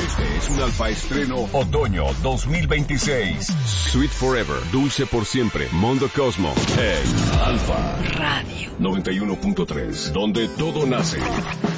Este es un Alfa estreno otoño 2026. Sweet Forever, dulce por siempre. Mondo Cosmo en Alfa Radio 91.3, donde todo nace.